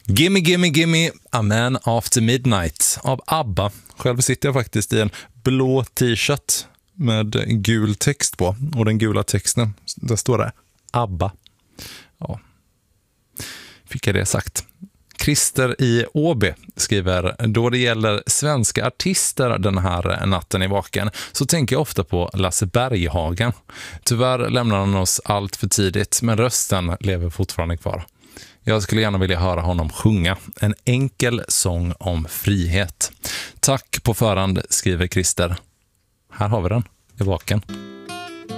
Gimme, gimme, gimme, A Man After Midnight av ABBA. Själv sitter jag faktiskt i en blå t-shirt med gul text på. Och den gula texten, där står det ABBA. Ja, fick jag det sagt. Christer i Åby skriver: då det gäller svenska artister den här natten i vaken så tänker jag ofta på Lasse Berghagen. Tyvärr lämnar han oss allt för tidigt, men rösten lever fortfarande kvar. Jag skulle gärna vilja höra honom sjunga en enkel sång om frihet. Tack på förhand, skriver Christer. Här har vi den i vaken.